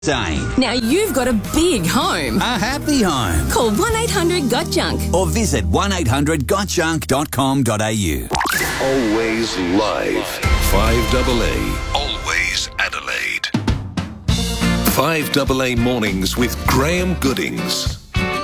Zane. Now you've got a big home. A happy home. Call 1-800-GOT-JUNK. Or visit 1800gotjunk.com.au. Always live. 5AA. Always Adelaide. 5AA Mornings with Graham Goodings.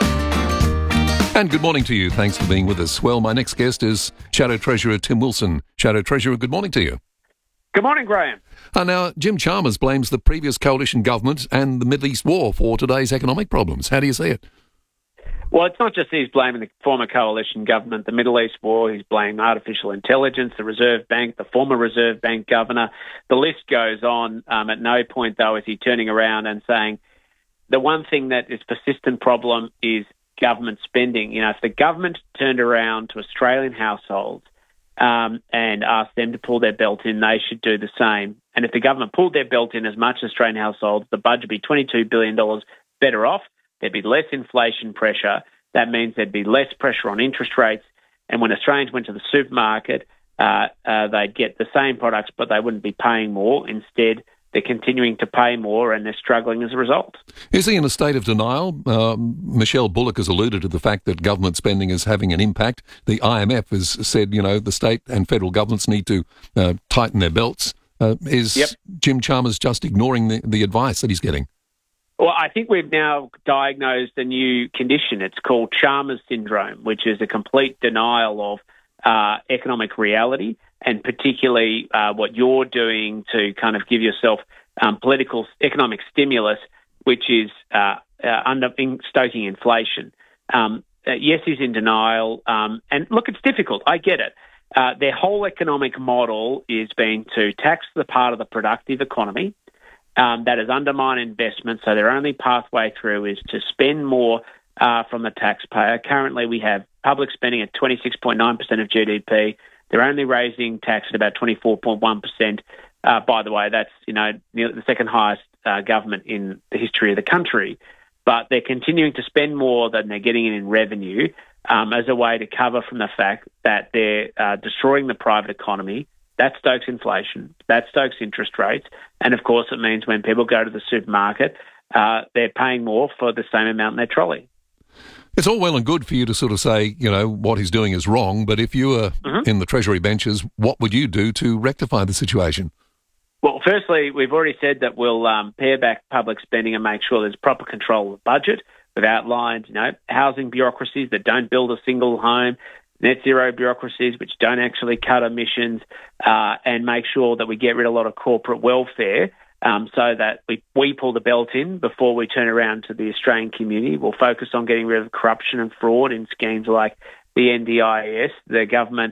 And good morning to you. Thanks for being with us. Well, my next guest is Shadow Treasurer Tim Wilson. Shadow Treasurer, good morning to you. Good morning, Graham. Now, Jim Chalmers blames the previous coalition government and the Middle East war for today's economic problems. How do you see it? Well, it's not just he's blaming the former coalition government, the Middle East war, he's blaming artificial intelligence, the Reserve Bank, the former Reserve Bank governor. The list goes on. At no point, though, is he turning around and saying the one thing that is persistent problem is government spending. You know, if the government turned around to Australian households and asked them to pull their belt in, they should do the same. And if the government pulled their belt in as much as Australian households, the budget would be $22 billion better off. There'd be less inflation pressure. That means there'd be less pressure on interest rates. And when Australians went to the supermarket, they'd get the same products, but they wouldn't be paying more. Instead, they're continuing to pay more and they're struggling as a result. Is he in a state of denial? Michelle Bullock has alluded to the fact that government spending is having an impact. The IMF has said, you know, the state and federal governments need to tighten their belts. Jim Chalmers just ignoring the advice that he's getting? Well, I think we've now diagnosed a new condition. It's called Chalmers syndrome, which is a complete denial of economic reality, and particularly what you're doing to kind of give yourself political economic stimulus, which is stoking inflation. Yes, he's in denial. And look, it's difficult. I get it. Their whole economic model is being to tax the part of the productive economy that has undermined investment. So their only pathway through is to spend more from the taxpayer. Currently, we have public spending at 26.9% of GDP. They're only raising tax at about 24.1%. By the way, that's the second highest government in the history of the country. But they're continuing to spend more than they're getting in revenue as a way to cover from the fact that they're destroying the private economy. That stokes inflation. That stokes interest rates. And, of course, it means when people go to the supermarket, they're paying more for the same amount in their trolley. It's all well and good for you to sort of say, you know, what he's doing is wrong, but if you were in the Treasury benches, what would you do to rectify the situation? Well, firstly, we've already said that we'll pare back public spending and make sure there's proper control of the budget. We've outlined, housing bureaucracies that don't build a single home, net zero bureaucracies which don't actually cut emissions, and make sure that we get rid of a lot of corporate welfare so that we pull the belt in before we turn around to the Australian community. We'll focus on getting rid of corruption and fraud in schemes like the NDIS. The government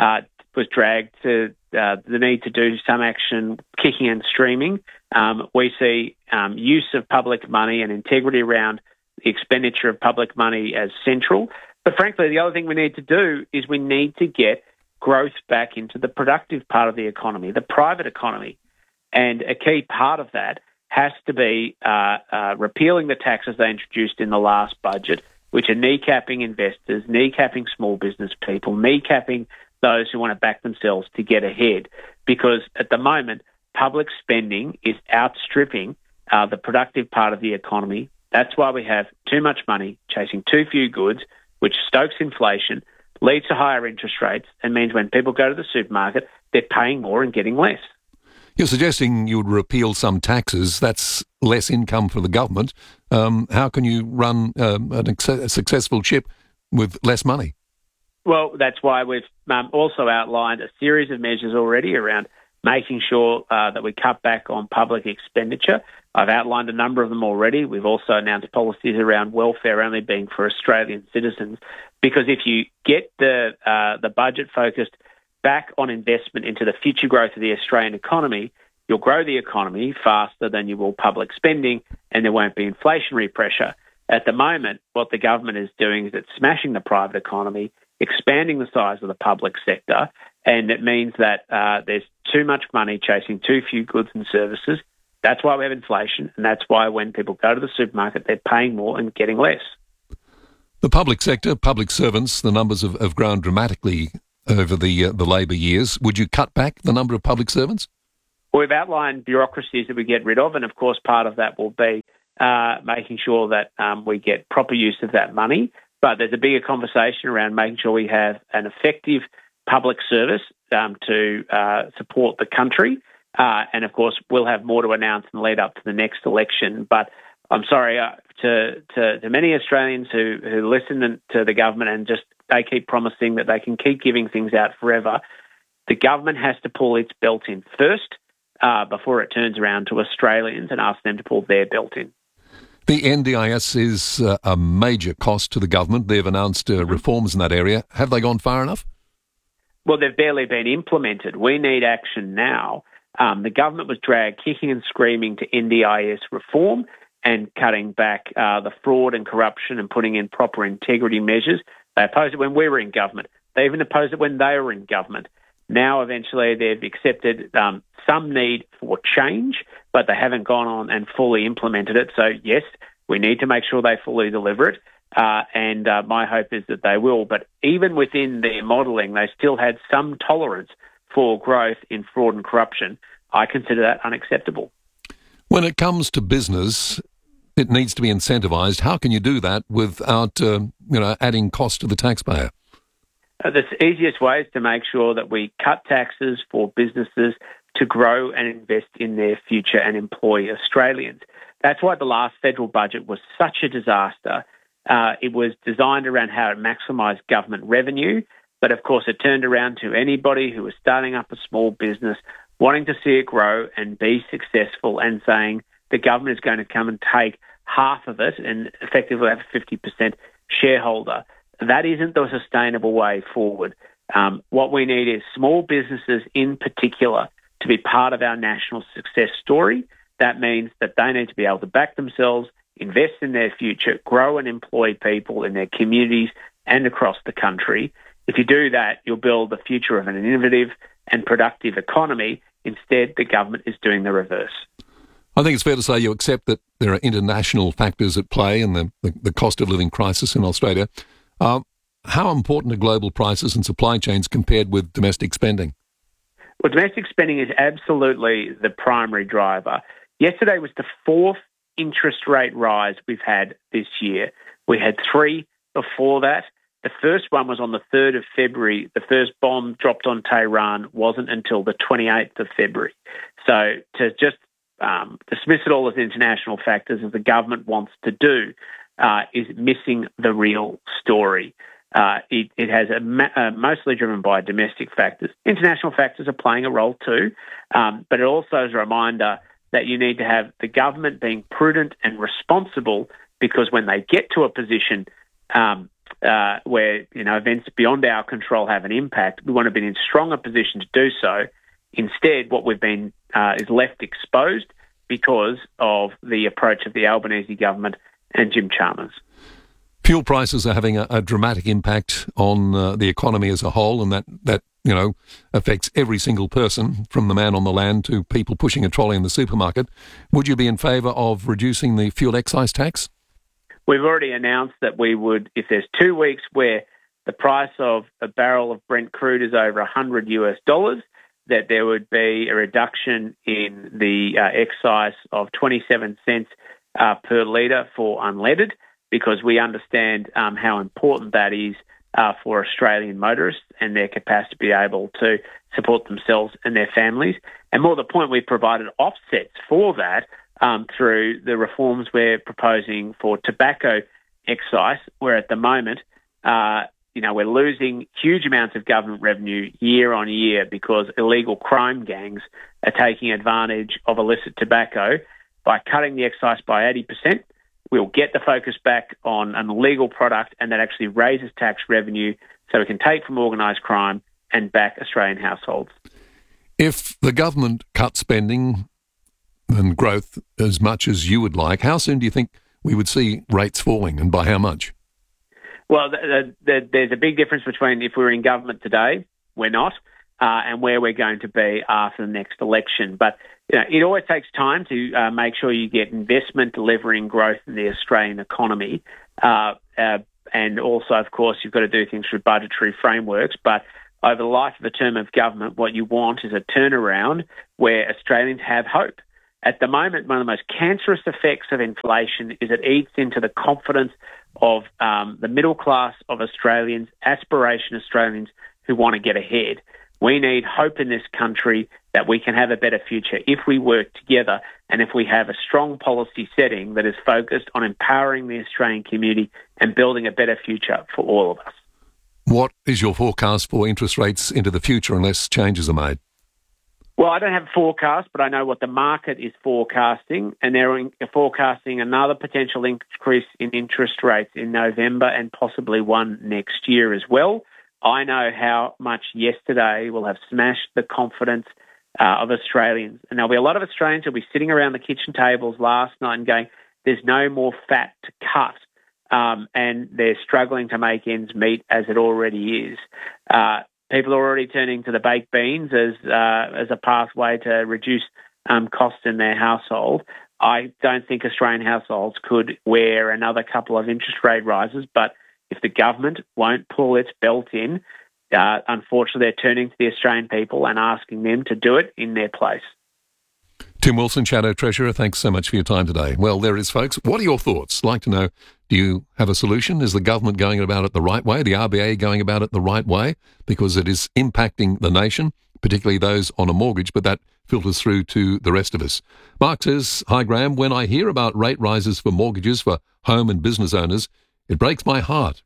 was dragged to the need to do some action, kicking and streaming. We see use of public money and integrity around the expenditure of public money as central. But frankly, the other thing we need to do is we need to get growth back into the productive part of the economy, the private economy. And a key part of that has to be repealing the taxes they introduced in the last budget, which are kneecapping investors, kneecapping small business people, kneecapping those who want to back themselves to get ahead. Because at the moment, public spending is outstripping the productive part of the economy. That's why we have too much money chasing too few goods, which stokes inflation, leads to higher interest rates, and means when people go to the supermarket, they're paying more and getting less. You're suggesting you would repeal some taxes. That's less income for the government. How can you run a successful ship with less money? Well, that's why we've also outlined a series of measures already around making sure that we cut back on public expenditure. I've outlined a number of them already. We've also announced policies around welfare only being for Australian citizens, because if you get the budget focused back on investment into the future growth of the Australian economy, you'll grow the economy faster than you will public spending, and there won't be inflationary pressure. At the moment, what the government is doing is it's smashing the private economy, expanding the size of the public sector, and it means that there's too much money chasing too few goods and services. That's why we have inflation, and that's why when people go to the supermarket, they're paying more and getting less. The public sector, public servants, the numbers have grown dramatically over the Labor years. Would you cut back the number of public servants? We've outlined bureaucracies that we get rid of, and of course part of that will be making sure that we get proper use of that money. But there's a bigger conversation around making sure we have an effective public service to support the country. And of course, we'll have more to announce in the lead up to the next election. But I'm sorry to many Australians who listen to the government and just they keep promising that they can keep giving things out forever. The government has to pull its belt in first before it turns around to Australians and asks them to pull their belt in. The NDIS is a major cost to the government. They've announced reforms in that area. Have they gone far enough? Well, they've barely been implemented. We need action now. The government was dragged kicking and screaming to NDIS reform and cutting back the fraud and corruption and putting in proper integrity measures. They opposed it when we were in government. They even opposed it when they were in government. Now, eventually, they've accepted some need for change, but they haven't gone on and fully implemented it. So, yes, we need to make sure they fully deliver it. And my hope is that they will. But even within their modelling, they still had some tolerance for growth in fraud and corruption. I consider that unacceptable. When it comes to business, it needs to be incentivised. How can you do that without, adding cost to the taxpayer? The easiest way is to make sure that we cut taxes for businesses to grow and invest in their future and employ Australians. That's why the last federal budget was such a disaster. It was designed around how to maximise government revenue, but of course it turned around to anybody who was starting up a small business, wanting to see it grow and be successful and saying the government is going to come and take half of it and effectively have a 50% shareholder. That isn't the sustainable way forward. What we need is small businesses in particular to be part of our national success story. That means that they need to be able to back themselves, invest in their future, grow and employ people in their communities and across the country. If you do that, you'll build the future of an innovative and productive economy. Instead, the government is doing the reverse. I think it's fair to say you accept that there are international factors at play in the cost of living crisis in Australia. How important are global prices and supply chains compared with domestic spending? Well, domestic spending is absolutely the primary driver. Yesterday was the fourth interest rate rise we've had this year. We had three before that. The first one was on the 3rd of February. The first bomb dropped on Tehran wasn't until the 28th of February. So to just dismiss it all as international factors, as the government wants to do, is missing the real story. It has mostly driven by domestic factors. International factors are playing a role too, but it also is a reminder that you need to have the government being prudent and responsible, because when they get to a position where events beyond our control have an impact, we want to be in a stronger position to do so. Instead, what we've been is left exposed because of the approach of the Albanese government and Jim Chalmers. Fuel prices are having a dramatic impact on the economy as a whole, and that affects every single person, from the man on the land to people pushing a trolley in the supermarket. Would you be in favour of reducing the fuel excise tax? We've already announced that we would, if there's 2 weeks where the price of a barrel of Brent crude is over $100, that there would be a reduction in the excise of 27 cents per litre for unleaded, because we understand how important that is for Australian motorists and their capacity to be able to support themselves and their families. And more to the point, we've provided offsets for that through the reforms we're proposing for tobacco excise, where at the moment, we're losing huge amounts of government revenue year on year because illegal crime gangs are taking advantage of illicit tobacco. By cutting the excise by 80%, we'll get the focus back on an illegal product, and that actually raises tax revenue so we can take from organised crime and back Australian households. If the government cut spending and growth as much as you would like, how soon do you think we would see rates falling, and by how much? Well, there's a big difference between if we were in government today, we're not, and where we're going to be after the next election. But it always takes time to make sure you get investment delivering growth in the Australian economy. And also, of course, you've got to do things through budgetary frameworks. But over the life of a term of government, what you want is a turnaround where Australians have hope. At the moment, one of the most cancerous effects of inflation is it eats into the confidence of the middle class of Australians, aspiration Australians who want to get ahead. We need hope in this country that we can have a better future if we work together and if we have a strong policy setting that is focused on empowering the Australian community and building a better future for all of us. What is your forecast for interest rates into the future unless changes are made? Well, I don't have a forecast, but I know what the market is forecasting, and they're forecasting another potential increase in interest rates in November and possibly one next year as well. I know how much yesterday will have smashed the confidence of Australians. And there'll be a lot of Australians who'll be sitting around the kitchen tables last night and going, there's no more fat to cut. And they're struggling to make ends meet as it already is. People are already turning to the baked beans as a pathway to reduce costs in their household. I don't think Australian households could wear another couple of interest rate rises, but if the government won't pull its belt in, unfortunately they're turning to the Australian people and asking them to do it in their place. Tim Wilson, Shadow Treasurer, thanks so much for your time today. Well, there it is, folks. What are your thoughts? Like to know, do you have a solution? Is the government going about it the right way? The RBA going about it the right way? Because it is impacting the nation, particularly those on a mortgage, but that filters through to the rest of us. Mark says, hi Graham, when I hear about rate rises for mortgages for home and business owners, it breaks my heart.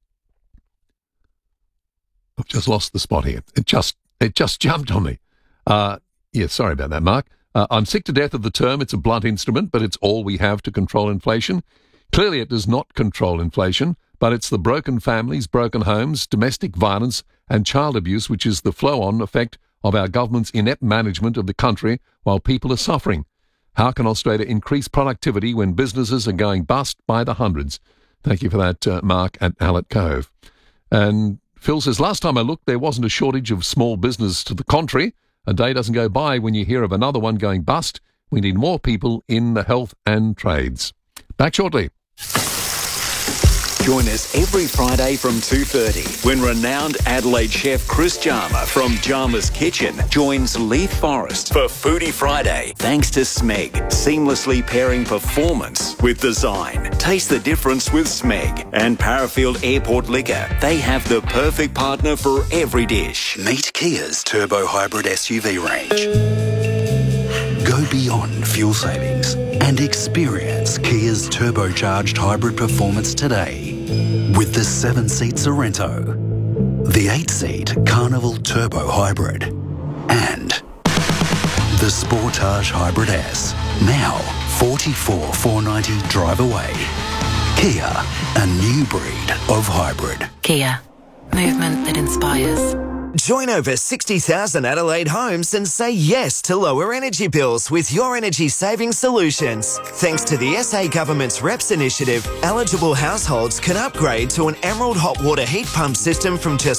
I've just lost the spot here. It just jumped on me. Sorry about that, Mark. I'm sick to death of the term. It's a blunt instrument, but it's all we have to control inflation. Clearly, it does not control inflation, but it's the broken families, broken homes, domestic violence and child abuse, which is the flow-on effect of our government's inept management of the country while people are suffering. How can Australia increase productivity when businesses are going bust by the hundreds? Thank you for that, Mark at Hallett Cove. And Phil says, last time I looked, there wasn't a shortage of small business. To the contrary, a day doesn't go by when you hear of another one going bust. We need more people in the health and trades. Back shortly. Join us every Friday from 2:30 when renowned Adelaide chef Chris Jarma from Jarma's Kitchen joins Leith Forrest for Foodie Friday. Thanks to Smeg, seamlessly pairing performance with design. Taste the difference with Smeg and Parafield Airport Liquor. They have the perfect partner for every dish. Meet Kia's Turbo Hybrid SUV range. Go beyond fuel savings and experience Kia's turbocharged hybrid performance today with the 7-seat Sorrento, the 8-seat Carnival Turbo Hybrid, and the Sportage Hybrid S, now $44,490 drive away. Kia, a new breed of hybrid. Kia, movement that inspires. Join over 60,000 Adelaide homes and say yes to lower energy bills with your energy saving solutions. Thanks to the SA Government's REPS initiative, eligible households can upgrade to an Emerald hot water heat pump system from just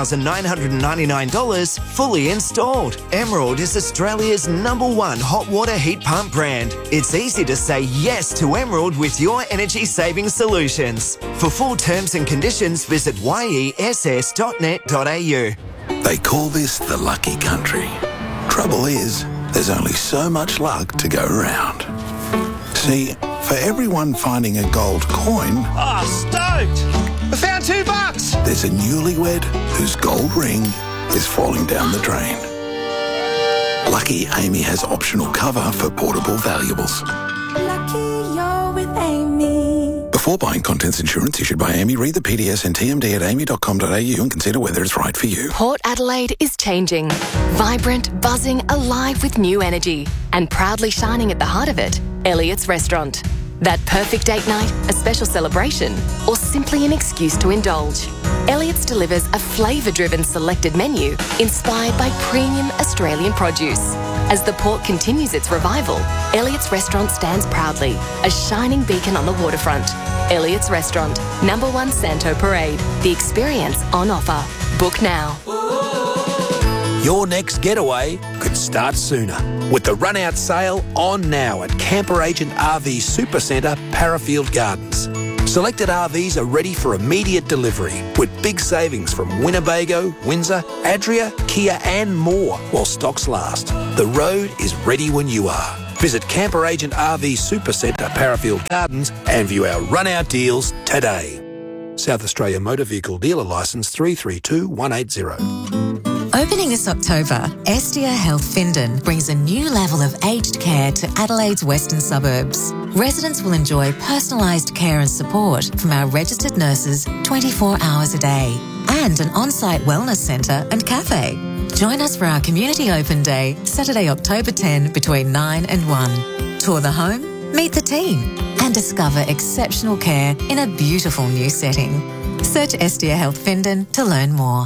$1,999 fully installed. Emerald is Australia's #1 hot water heat pump brand. It's easy to say yes to Emerald with your energy saving solutions. For full terms and conditions, visit yess.net.au. They call this the lucky country. Trouble is, there's only so much luck to go around. See, for everyone finding a gold coin... Oh, stoked! I found $2! There's a newlywed whose gold ring is falling down the drain. Lucky Amy has optional cover for portable valuables. Lucky you're with Amy. Before buying contents insurance issued by Amy, read the PDS and TMD at amy.com.au and consider whether it's right for you. Port Adelaide is changing. Vibrant, buzzing, alive with new energy. And proudly shining at the heart of it, Elliott's Restaurant. That perfect date night, a special celebration, or simply an excuse to indulge. Elliott's delivers a flavour-driven selected menu inspired by premium Australian produce. As the port continues its revival, Elliott's Restaurant stands proudly, a shining beacon on the waterfront. Elliott's Restaurant, #1 Santo Parade. The experience on offer. Book now. Your next getaway could start sooner with the run-out sale on now at Camper Agent RV Supercentre, Parafield Gardens. Selected RVs are ready for immediate delivery with big savings from Winnebago, Windsor, Adria, Kia and more while stocks last. The road is ready when you are. Visit Camper Agent RV Supercentre, Parafield Gardens and view our run-out deals today. South Australia Motor Vehicle Dealer Licence 332180. Opening this October, Estia Health Findon brings a new level of aged care to Adelaide's western suburbs. Residents will enjoy personalised care and support from our registered nurses 24 hours a day and an on-site wellness centre and cafe. Join us for our Community Open Day, Saturday, October 10 between 9 and 1. Tour the home, meet the team and discover exceptional care in a beautiful new setting. Search Estia Health Findon to learn more.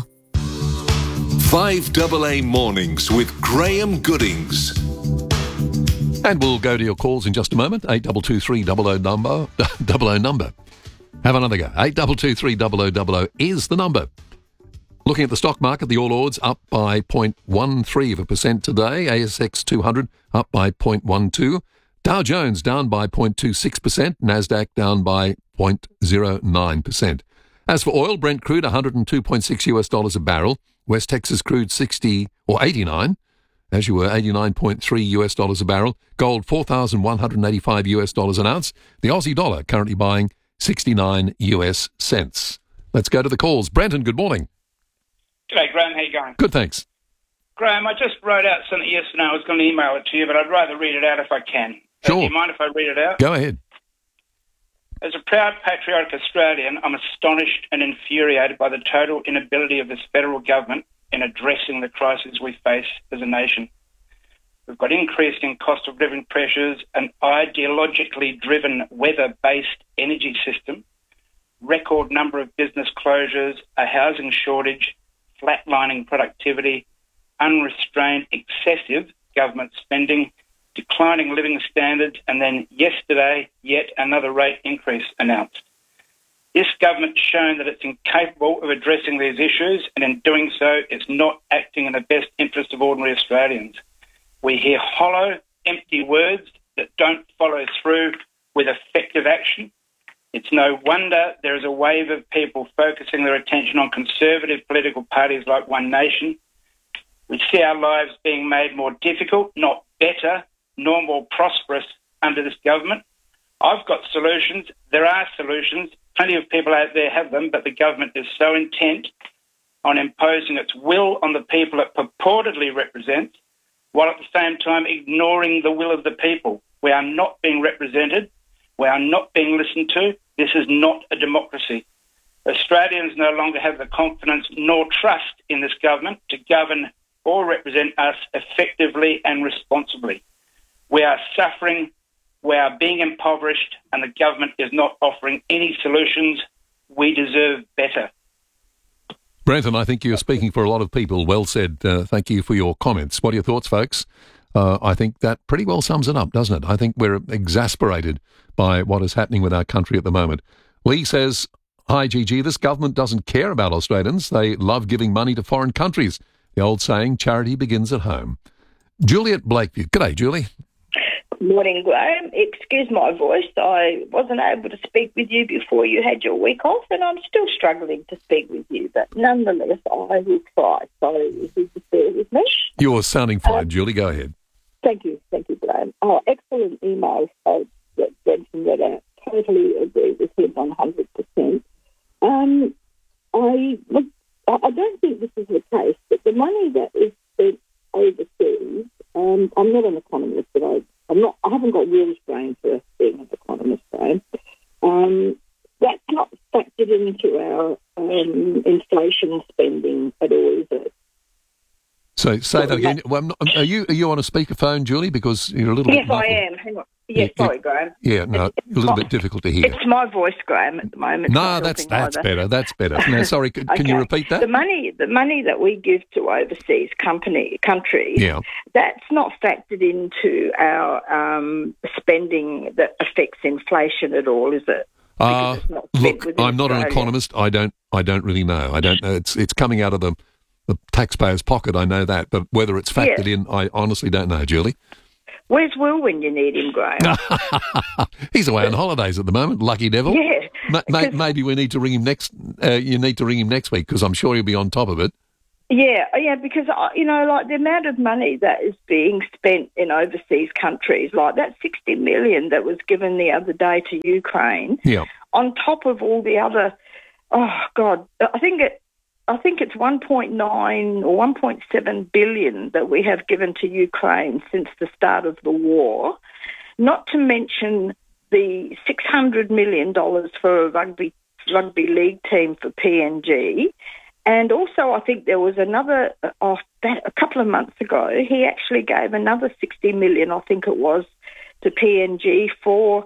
5AA Mornings with Graham Goodings. And we'll go to your calls in just a moment. 8223 00 number. Have another go. 8223 00 is the number. Looking at the stock market, the All Ords up by 0.13% today. ASX 200 up by 0.12%. Dow Jones down by 0.26%. Nasdaq down by 0.09%. As for oil, Brent crude $102.6 a barrel. West Texas crude 60 or 89, as you were, $89.3 a barrel. Gold $4,185 an ounce. The Aussie dollar currently buying 69 US cents. Let's go to the calls. Brenton, good morning. G'day, Graham. How you going? Good, thanks. Graham, I just wrote out something yesterday. I was going to email it to you, but I'd rather read it out if I can. Sure. Do you mind if I read it out? Go ahead. As a proud patriotic Australian, I'm astonished and infuriated by the total inability of this federal government in addressing the crisis we face as a nation. We've got increasing cost of living pressures, an ideologically driven weather-based energy system, record number of business closures, a housing shortage, flatlining productivity, unrestrained excessive government spending, declining living standards, and then yesterday, yet another rate increase announced. This government's shown that it's incapable of addressing these issues, and in doing so, it's not acting in the best interest of ordinary Australians. We hear hollow, empty words that don't follow through with effective action. It's no wonder there is a wave of people focusing their attention on conservative political parties like One Nation. We see our lives being made more difficult, not better, nor more prosperous under this government. I've got solutions. There are solutions. Plenty of people out there have them, but the government is so intent on imposing its will on the people it purportedly represents, while at the same time ignoring the will of the people. We are not being represented. We are not being listened to. This is not a democracy. Australians no longer have the confidence nor trust in this government to govern or represent us effectively and responsibly. We are suffering, we are being impoverished, and the government is not offering any solutions. We deserve better. Brenton, I think you're speaking for a lot of people. Well said. Thank you for your comments. What are your thoughts, folks? I think that pretty well sums it up, doesn't it? I think we're exasperated by what is happening with our country at the moment. Lee says, hi, Gigi, this government doesn't care about Australians. They love giving money to foreign countries. The old saying, charity begins at home. Juliet Blakeview. G'day, Julie. Morning, Graham. Excuse my voice. I wasn't able to speak with you before you had your week off, and I'm still struggling to speak with you, but nonetheless, I will try. So if you just bear with me. You're sounding fine, Julie. Go ahead. Thank you, Graham. Oh, excellent email that Benson read out. Totally agree with him 100%. I don't think this is the case, but the money that is spent overseas, I'm not an economist, but I haven't got Will's brain for being an economist brain. That's not factored into our inflation spending at all, is it? So say that again. Well, are you on a speakerphone, Julie? Because you're a little bit. Yes, I am. Hang on. Yes, sorry, Graham. Yeah, no, a little bit difficult to hear. It's my voice, Graham, at the moment. No, that's better. That's better. No, sorry, can you repeat that? The money that we give to overseas countries, that's not factored into our spending that affects inflation at all, is it? Look, I'm not an economist. I don't really know. I don't know. It's coming out of the taxpayer's pocket. I know that, but whether it's factored in, I honestly don't know, Julie. Where's Will when you need him, Graham? He's away on holidays at the moment, lucky devil. Yeah, Maybe we need to ring him next. You need to ring him next week because I'm sure he'll be on top of it. Yeah, because, like the amount of money that is being spent in overseas countries, like that 60 million that was given the other day to Ukraine, on top of all the other, I think it's 1.9 or 1.7 billion that we have given to Ukraine since the start of the war, not to mention the $600 million for a rugby league team for PNG. And also, I think there was another, a couple of months ago, he actually gave another 60 million, I think it was, to PNG for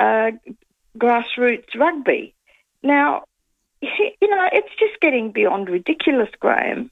grassroots rugby. Now, it's just getting beyond ridiculous, Graham.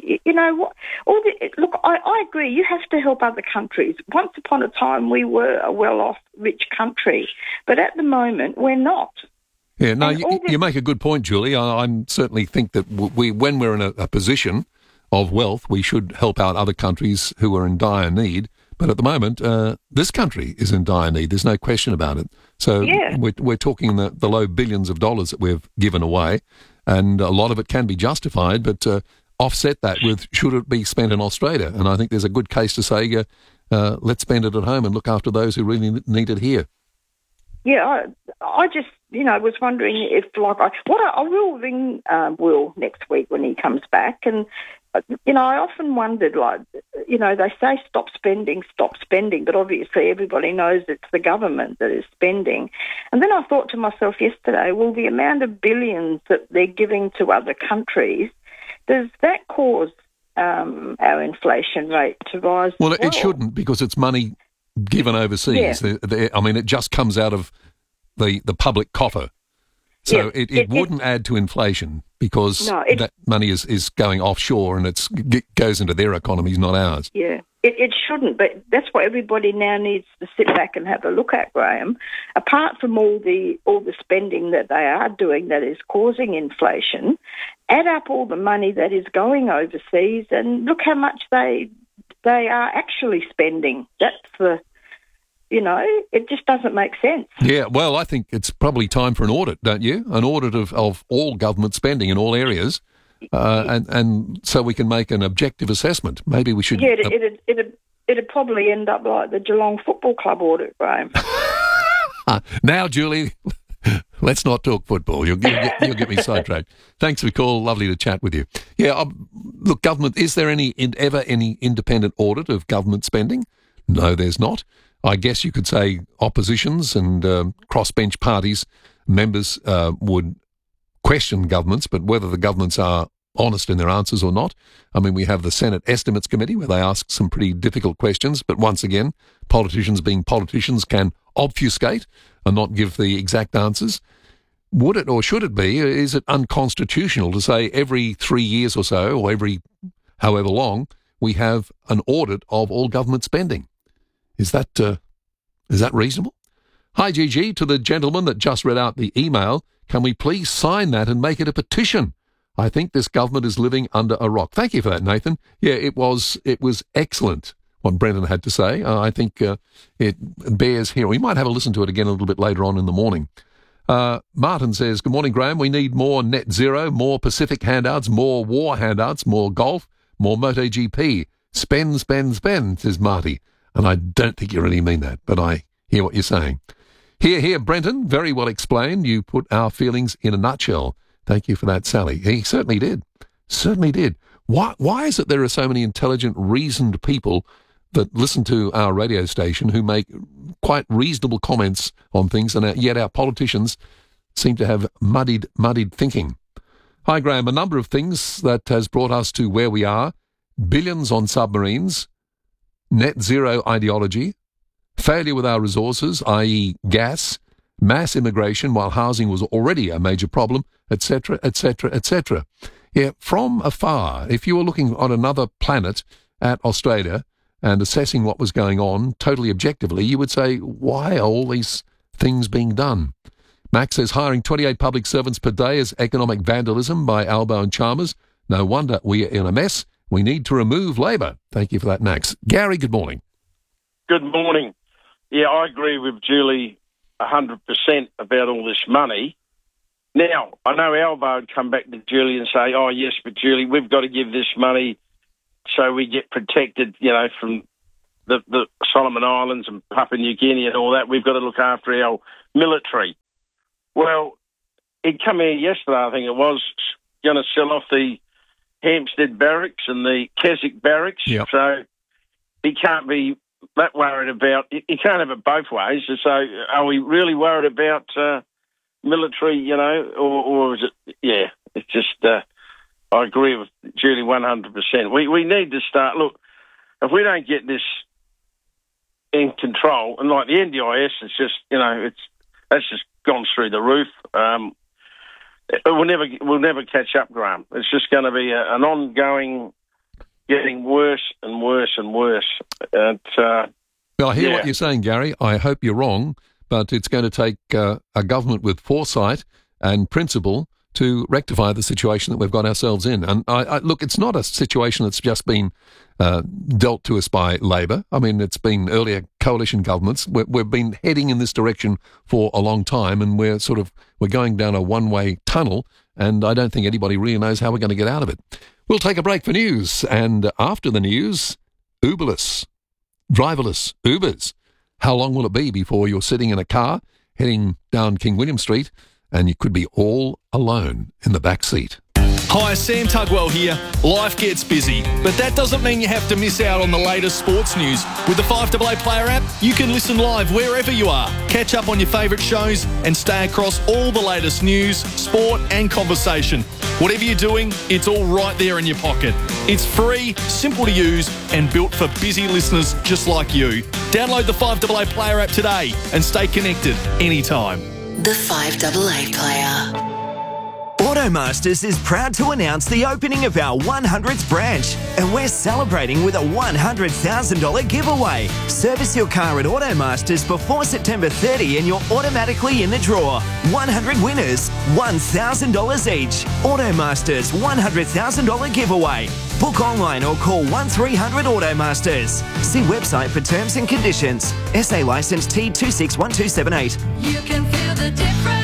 Look, I agree, you have to help other countries. Once upon a time, we were a well-off, rich country, but at the moment, we're not. Yeah, no, you make a good point, Julie. I certainly think that when we're in a position of wealth, we should help out other countries who are in dire need. But at the moment, this country is in dire need. There's no question about it. So we're talking the low billions of dollars that we've given away, and a lot of it can be justified, but offset that with should it be spent in Australia? And I think there's a good case to say, let's spend it at home and look after those who really need it here. Yeah, I just, was wondering if, I will ring Will next week when he comes back. And, I often wondered, they say stop spending, but obviously everybody knows it's the government that is spending. And then I thought to myself yesterday, well, the amount of billions that they're giving to other countries, does that cause our inflation rate to rise? Well, it shouldn't, because it's money given overseas. Yeah. It just comes out of the public coffer. So it wouldn't add to inflation because that money is going offshore and it goes into their economies, not ours. Yeah, it shouldn't, but that's what everybody now needs to sit back and have a look at, Graham. Apart from all the spending that they are doing that is causing inflation, add up all the money that is going overseas and look how much they are actually spending. That's it just doesn't make sense. Yeah, well, I think it's probably time for an audit, don't you? An audit of all government spending in all areas, and so we can make an objective assessment. Maybe we should... Yeah, it'd probably end up like the Geelong Football Club audit, Graham. Now, Julie, let's not talk football. You'll get me sidetracked. Thanks for the call. Lovely to chat with you. Yeah, look, government, is there ever any independent audit of government spending? No, there's not. I guess you could say oppositions and crossbench parties members would question governments, but whether the governments are honest in their answers or not. I mean, we have the Senate Estimates Committee where they ask some pretty difficult questions, but once again, politicians being politicians can obfuscate and not give the exact answers. Would it or should it be, is it unconstitutional to say every 3 years or so, or every however long, we have an audit of all government spending? Is that reasonable? Hi, Gigi, to the gentleman that just read out the email, can we please sign that and make it a petition? I think this government is living under a rock. Thank you for that, Nathan. Yeah, it was excellent what Brendan had to say. I think it bears hearing. We might have a listen to it again a little bit later on in the morning. Martin says, good morning, Graham. We need more net zero, more Pacific handouts, more war handouts, more golf, more MotoGP. Spend, says Marty. And I don't think you really mean that, but I hear what you're saying. Here, Brenton, very well explained. You put our feelings in a nutshell. Thank you for that, Sally. He certainly did. Certainly did. Why is it there are so many intelligent, reasoned people that listen to our radio station who make quite reasonable comments on things, and yet our politicians seem to have muddied thinking? Hi, Graham. A number of things that has brought us to where we are. Billions on submarines, net zero ideology, failure with our resources, i.e. gas, mass immigration while housing was already a major problem, etc., etc., etc. Yeah, from afar, if you were looking on another planet at Australia and assessing what was going on totally objectively, you would say, why are all these things being done? Max says, hiring 28 public servants per day is economic vandalism by Albo and Chalmers. No wonder we are in a mess. We need to remove Labor. Thank you for that, Max. Gary, good morning. Good morning. Yeah, I agree with Julie 100% about all this money. Now, I know Albo would come back to Julie and say, oh, yes, but Julie, we've got to give this money so we get protected, from the Solomon Islands and Papua New Guinea and all that. We've got to look after our military. Well, he'd come here yesterday, I think it was, going to sell off the Hampstead Barracks and the Keswick Barracks. Yep. So he can't be that worried about... He can't have it both ways. So are we really worried about military, or is it... Yeah, it's just... I agree with Julie 100%. We need to start... Look, if we don't get this in control, and like the NDIS, it's just, that's just gone through the roof. We'll never catch up, Graham. It's just going to be an ongoing, getting worse and worse and worse. Well, I hear what you're saying, Gary. I hope you're wrong, but it's going to take a government with foresight and principle to rectify the situation that we've got ourselves in. And I look, it's not a situation that's just been dealt to us by Labor. I mean, it's been earlier coalition governments. We've been heading in this direction for a long time, and we're going down a one-way tunnel, and I don't think anybody really knows how we're going to get out of it. We'll take a break for news, and after the news, Uberless, driverless Ubers. How long will it be before you're sitting in a car heading down King William Street and you could be all alone in the back seat? Hi, Sam Tugwell here. Life gets busy, but that doesn't mean you have to miss out on the latest sports news. With the 5AA Player app, you can listen live wherever you are, catch up on your favourite shows and stay across all the latest news, sport and conversation. Whatever you're doing, it's all right there in your pocket. It's free, simple to use and built for busy listeners just like you. Download the 5AA Player app today and stay connected anytime. The 5AA Player. Automasters is proud to announce the opening of our 100th branch, and we're celebrating with a $100,000 giveaway. Service your car at Automasters before September 30 and you're automatically in the draw. 100 winners, $1,000 each. Automasters $100,000 giveaway. Book online or call 1300 Automasters. See website for terms and conditions. SA licence T261278. You can feel the difference.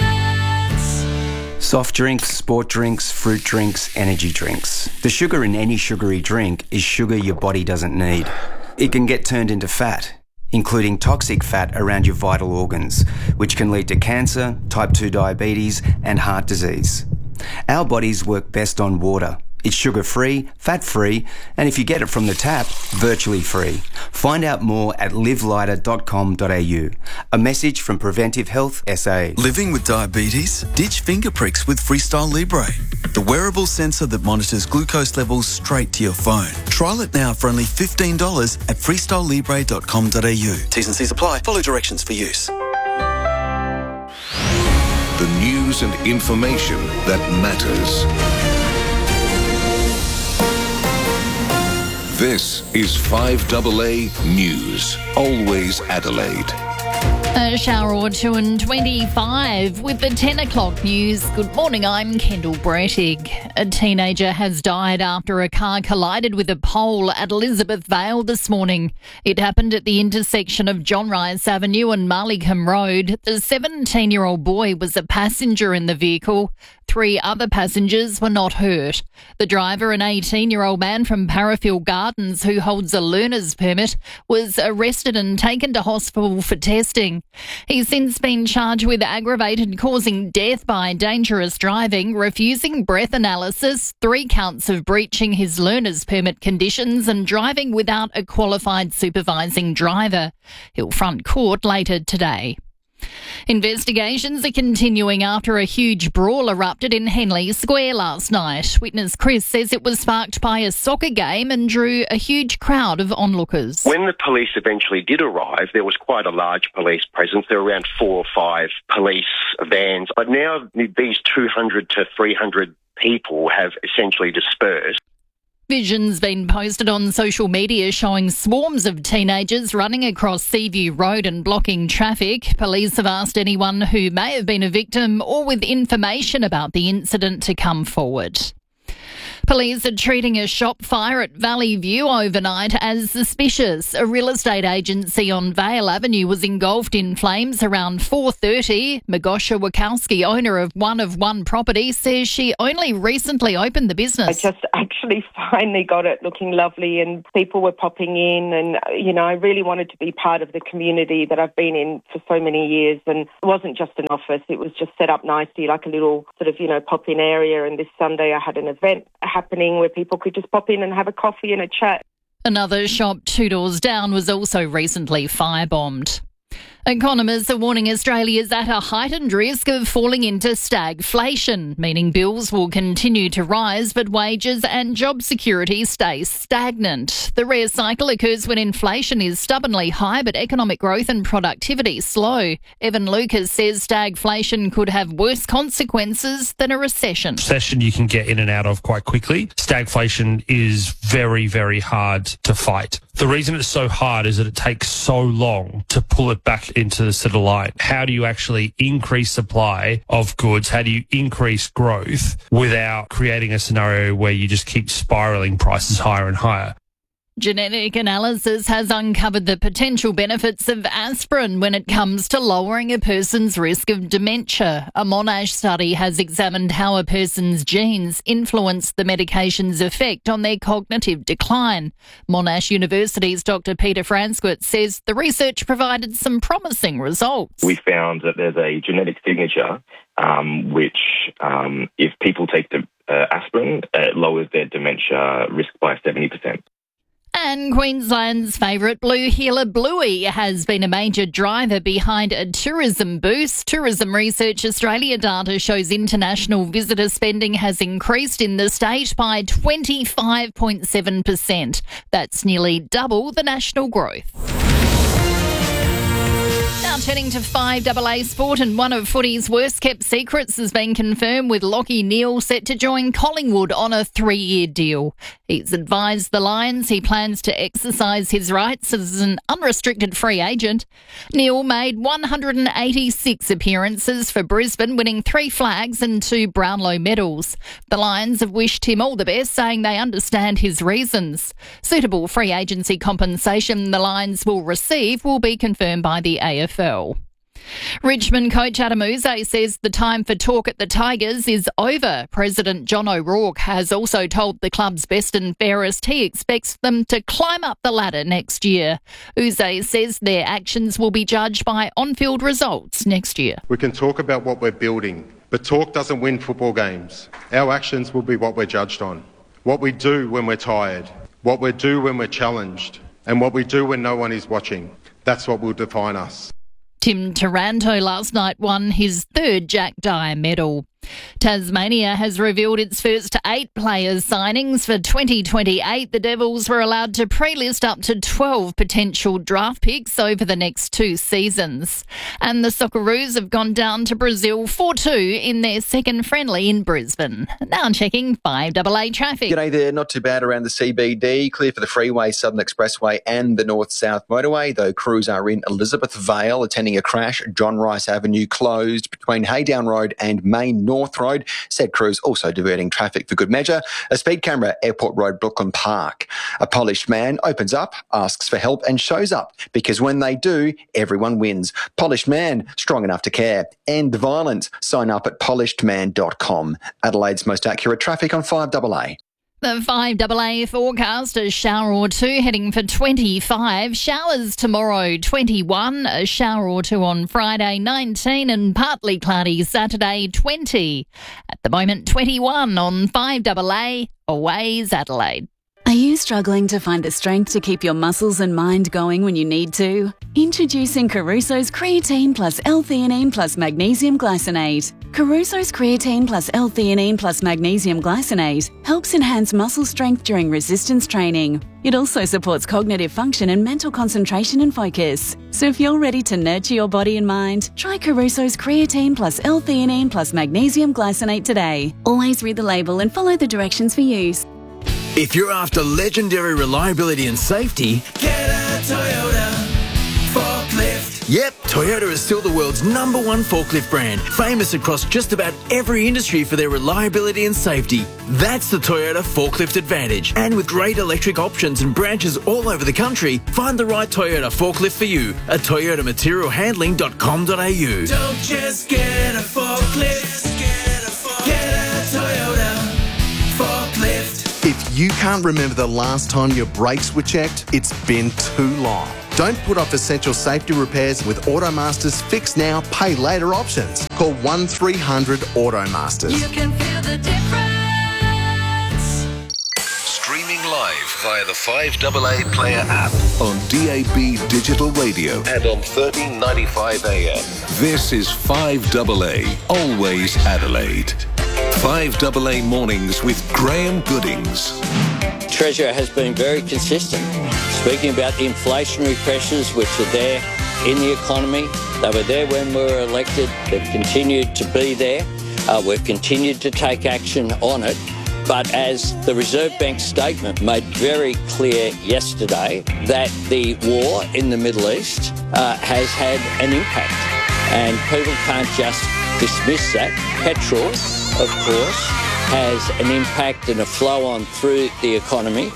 Soft drinks, sport drinks, fruit drinks, energy drinks. The sugar in any sugary drink is sugar your body doesn't need. It can get turned into fat, including toxic fat around your vital organs, which can lead to cancer, type 2 diabetes, and heart disease. Our bodies work best on water. It's sugar-free, fat-free, and if you get it from the tap, virtually free. Find out more at livelighter.com.au. A message from Preventive Health SA. Living with diabetes? Ditch finger pricks with Freestyle Libre, the wearable sensor that monitors glucose levels straight to your phone. Trial it now for only $15 at freestylelibre.com.au. T's and C's apply. Follow directions for use. The news and information that matters. This is 5AA News. Always Adelaide. A shower or two and 25 with the 10 o'clock news. Good morning, I'm Kendall Brettig. A teenager has died after a car collided with a pole at Elizabeth Vale this morning. It happened at the intersection of John Rice Avenue and Marleacombe Road. The 17-year-old boy was a passenger in the vehicle. 3 other passengers were not hurt. The driver, an 18-year-old man from Parafield Gardens who holds a learner's permit, was arrested and taken to hospital for testing. He's since been charged with aggravated causing death by dangerous driving, refusing breath analysis, 3 counts of breaching his learner's permit conditions and driving without a qualified supervising driver. He'll front court later today. Investigations are continuing after a huge brawl erupted in Henley Square last night. Witness Chris says it was sparked by a soccer game and drew a huge crowd of onlookers. When the police eventually did arrive, there was quite a large police presence. There were around 4 or 5 police vans. But now these 200 to 300 people have essentially dispersed. Vision's been posted on social media showing swarms of teenagers running across Seaview Road and blocking traffic. Police have asked anyone who may have been a victim or with information about the incident to come forward. Police are treating a shop fire at Valley View overnight as suspicious. A real estate agency on Vale Avenue was engulfed in flames around 4:30. Magosha Wachowski, owner of One property, says she only recently opened the business. I just actually finally got it looking lovely and people were popping in and, I really wanted to be part of the community that I've been in for so many years, and it wasn't just an office, it was just set up nicely like a little sort of, pop-in area, and this Sunday I had an event happening where people could just pop in and have a coffee and a chat. Another shop 2 doors down was also recently firebombed. Economists are warning Australia's at a heightened risk of falling into stagflation, meaning bills will continue to rise but wages and job security stay stagnant. The rare cycle occurs when inflation is stubbornly high but economic growth and productivity slow. Evan Lucas says stagflation could have worse consequences than a recession. Recession you can get in and out of quite quickly. Stagflation is very, very hard to fight. The reason it's so hard is that it takes so long to pull it back into the center line. How do you actually increase supply of goods? How do you increase growth without creating a scenario where you just keep spiraling prices higher and higher? Genetic analysis has uncovered the potential benefits of aspirin when it comes to lowering a person's risk of dementia. A Monash study has examined how a person's genes influence the medication's effect on their cognitive decline. Monash University's Dr. Peter Franskowitz says the research provided some promising results. We found that there's a genetic signature which, if people take the aspirin, it lowers their dementia risk by 70%. And Queensland's favourite blue heeler Bluey has been a major driver behind a tourism boost. Tourism Research Australia data shows international visitor spending has increased in the state by 25.7%. That's nearly double the national growth. Now turning to 5AA Sport, and one of footy's worst-kept secrets has been confirmed, with Lachie Neale set to join Collingwood on a 3-year deal. He's advised the Lions he plans to exercise his rights as an unrestricted free agent. Neale made 186 appearances for Brisbane, winning 3 flags and 2 Brownlow medals. The Lions have wished him all the best, saying they understand his reasons. Suitable free agency compensation the Lions will receive will be confirmed by the AFL. Richmond coach Adam Yze says the time for talk at the Tigers is over. President John O'Rourke has also told the club's best and fairest he expects them to climb up the ladder next year. Yze says their actions will be judged by on-field results next year. We can talk about what we're building, but talk doesn't win football games. Our actions will be what we're judged on. What we do when we're tired, what we do when we're challenged, and what we do when no one is watching. That's what will define us. Tim Taranto last night won his 3rd Jack Dyer medal. Tasmania has revealed its first 8 players signings for 2028. The Devils were allowed to pre-list up to 12 potential draft picks over the next 2 seasons. And the Socceroos have gone down to Brazil 4-2 in their second friendly in Brisbane. Now checking 5AA traffic. G'day there, not too bad around the CBD. Clear for the Freeway, Southern Expressway and the North-South Motorway, though crews are in Elizabeth Vale attending a crash. John Rice Avenue closed between Haydown Road and Main North Road. Said crews also diverting traffic for good measure. A speed camera, Airport Road, Brooklyn Park. A polished man opens up, asks for help and shows up, because when they do, everyone wins. Polished man, strong enough to care. End the violence. Sign up at polishedman.com. Adelaide's most accurate traffic on 5AA. The 5AA forecast, a shower or 2 heading for 25. Showers tomorrow, 21. A shower or 2 on Friday, 19. And partly cloudy Saturday, 20. At the moment, 21 on 5AA. Always Adelaide. Are you struggling to find the strength to keep your muscles and mind going when you need to? Introducing Caruso's Creatine Plus L-Theanine Plus Magnesium Glycinate. Caruso's Creatine Plus L-Theanine Plus Magnesium Glycinate helps enhance muscle strength during resistance training. It also supports cognitive function and mental concentration and focus. So if you're ready to nurture your body and mind, try Caruso's Creatine Plus L-Theanine Plus Magnesium Glycinate today. Always read the label and follow the directions for use. If you're after legendary reliability and safety, get a Toyota forklift. Yep, Toyota is still the world's #1 forklift brand, famous across just about every industry for their reliability and safety. That's the Toyota Forklift Advantage. And with great electric options and branches all over the country, find the right Toyota forklift for you at toyotamaterialhandling.com.au. Don't just get a forklift, get a Toyota forklift. If you can't remember the last time your brakes were checked, it's been too long. Don't put off essential safety repairs with Automaster's Fix Now, Pay Later options. Call 1300 Automasters. You can feel the difference. Streaming live via the 5AA Player app on DAB Digital Radio and on 1395 AM. This is 5AA, always Adelaide. 5AA Mornings with Graham Goodings. Treasurer has been very consistent, speaking about the inflationary pressures which are there in the economy. They were there when we were elected. They've continued to be there. We've continued to take action on it. But as the Reserve Bank statement made very clear yesterday, that the war in the Middle East has had an impact. And people can't just dismiss that. Petrol, of course, has an impact and a flow on through the economy.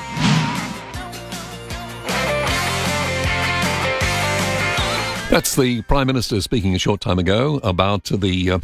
That's the Prime Minister speaking a short time ago about the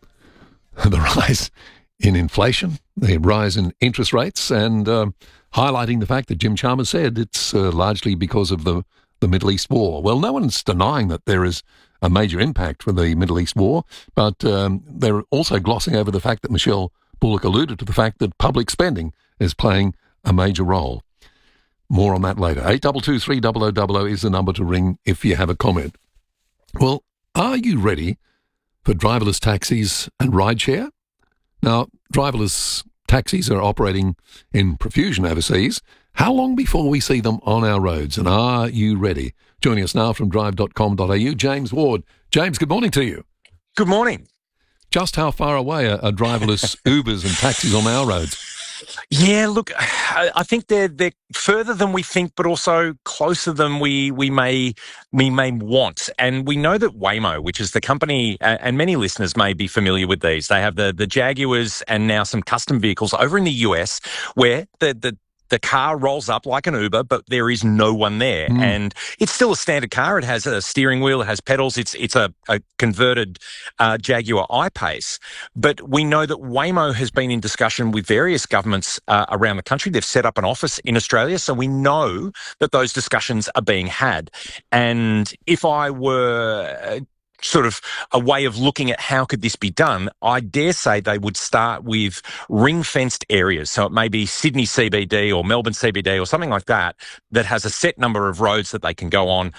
rise in inflation, the rise in interest rates, and highlighting the fact that Jim Chalmers said it's largely because of the Middle East war. Well, no one's denying that there is a major impact from the Middle East war, but they're also glossing over the fact that Michelle Bullock alluded to the fact that public spending is playing a major role. More on that later. 822 300 is the number to ring if you have a comment. Well, are you ready for driverless taxis and rideshare? Now, driverless taxis are operating in profusion overseas. How long before we see them on our roads? And are you ready? Joining us now from drive.com.au, James Ward. James, good morning to you. Good morning. Just how far away are driverless Ubers and taxis on our roads? Yeah, look, I think they're further than we think, but also closer than we may want. And we know that Waymo, which is the company, and many listeners may be familiar with these, they have the Jaguars and now some custom vehicles over in the US where the car rolls up like an Uber, but there is no one there. And it's still a standard car. It has a steering wheel. It has pedals. It's a converted Jaguar I-Pace. But we know that Waymo has been in discussion with various governments around the country. They've set up an office in Australia. So we know that those discussions are being had. And if I were sort of a way of looking at how could this be done, I dare say they would start with ring-fenced areas. So it may be Sydney CBD or Melbourne CBD or something like that, that has a set number of roads that they can go on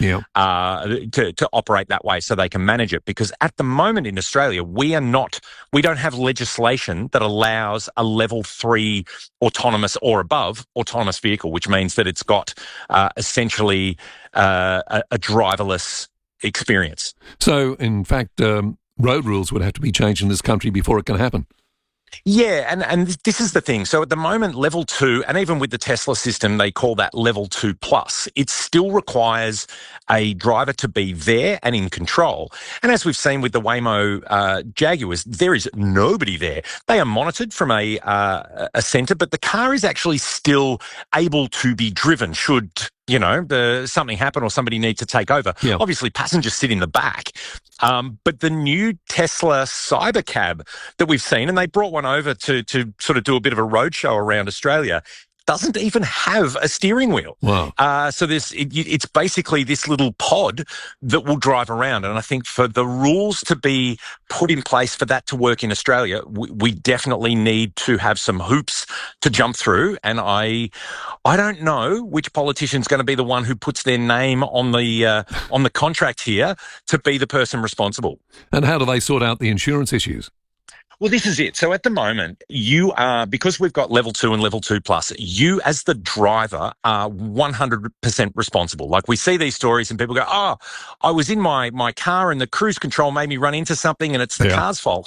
to operate that way so they can manage it. Because at the moment in Australia, we don't have legislation that allows a level 3 autonomous or above autonomous vehicle, which means that it's got essentially a driverless experience. So, in fact, road rules would have to be changed in this country before it can happen. Yeah, and this is the thing. So at the moment, level 2, and even with the Tesla system, they call that level 2 plus. It still requires a driver to be there and in control. And as we've seen with the Waymo Jaguars, there is nobody there. They are monitored from a centre, but the car is actually still able to be driven should something happen or somebody need to take over. Yeah. Obviously, passengers sit in the back. But the new Tesla Cybercab that we've seen, and they brought one over to sort of do a bit of a roadshow around Australia, doesn't even have a steering wheel. Wow. So it's basically this little pod that will drive around. And I think for the rules to be put in place for that to work in Australia, we definitely need to have some hoops to jump through. And I don't know which politician's going to be the one who puts their name on the contract here to be the person responsible. And how do they sort out the insurance issues? Well, this is it. So at the moment, you are, because we've got level 2 and level 2 plus, you as the driver are 100% responsible. Like we see these stories and people go, oh, I was in my car and the cruise control made me run into something and it's the car's fault.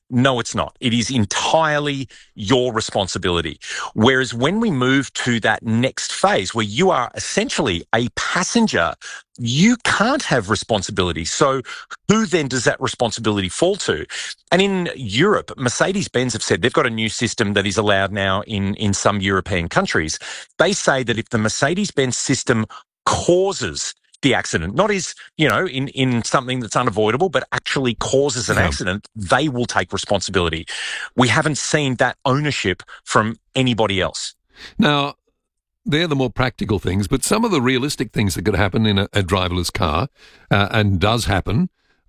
No, it's not. It is entirely your responsibility. Whereas when we move to that next phase where you are essentially a passenger, you can't have responsibility. So who then does that responsibility fall to? And in Europe, Mercedes-Benz have said they've got a new system that is allowed now in some European countries. They say that if the Mercedes-Benz system causes the accident, not in something that's unavoidable, but actually causes an accident, they will take responsibility. We haven't seen that ownership from anybody else. Now, they're the more practical things, but some of the realistic things that could happen in a driverless car, and does happen.